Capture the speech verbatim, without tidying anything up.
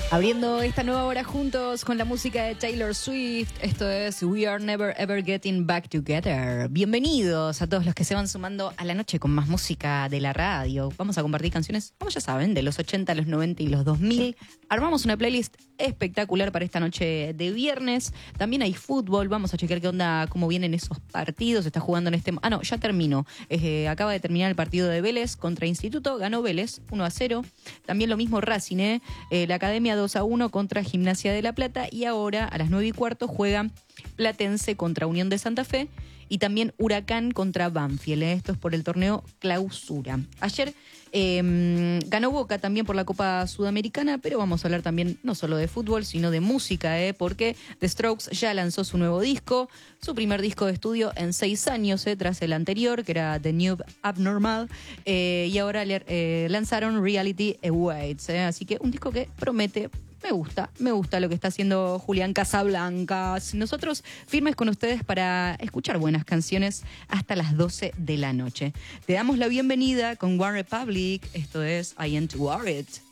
Abriendo esta nueva hora juntos con la música de Taylor Swift. Esto es We Are Never Ever Getting Back Together. Bienvenidos a todos los que se van sumando a la noche con más música de la radio. Vamos a compartir canciones, como ya saben, de los ochenta, los noventa y los dos mil. Armamos una playlist espectacular para esta noche de viernes. También hay fútbol. Vamos a chequear qué onda, cómo vienen esos partidos. Se está jugando en este... Ah, no, ya terminó. Eh, acaba de terminar el partido de Vélez contra Instituto. Ganó Vélez uno a cero. También lo mismo Racing, ¿eh? Eh, la Academia dos a uno contra Gimnasia de La Plata. Y ahora, a las nueve y cuarto, juega Platense contra Unión de Santa Fe. Y también Huracán contra Banfield. ¿eh? Esto es por el torneo Clausura. Ayer eh, ganó Boca también por la Copa Sudamericana, pero vamos a hablar también no solo de fútbol, sino de música, ¿eh? porque The Strokes ya lanzó su nuevo disco, su primer disco de estudio en seis años, ¿eh? tras el anterior, que era The New Abnormal, eh, y ahora eh, lanzaron Reality Awaits. ¿eh? Así que un disco que promete. Me gusta, me gusta lo que está haciendo Julián Casablancas. Nosotros firmes con ustedes para escuchar buenas canciones hasta las doce de la noche. Te damos la bienvenida con One Republic. Esto es I Ain't Worried.